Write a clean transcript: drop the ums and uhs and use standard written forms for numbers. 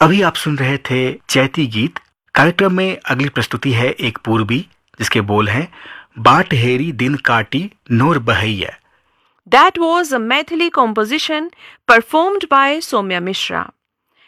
अभी आप सुन रहे थे चैती गीत। कार्यक्रम में अगली प्रस्तुति है एक पूर्वी, जिसके बोल हैं बाट हेरी दिन काटी नोर बहैया। That was a Maithili composition performed by Somya Mishra.